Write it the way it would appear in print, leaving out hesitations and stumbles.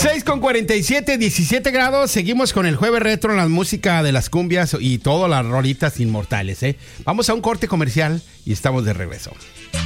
6:47, 17 grados. Seguimos con el jueves retro, la música de las cumbias y todas las rolitas inmortales, ¿eh? Vamos a un corte comercial y estamos de regreso.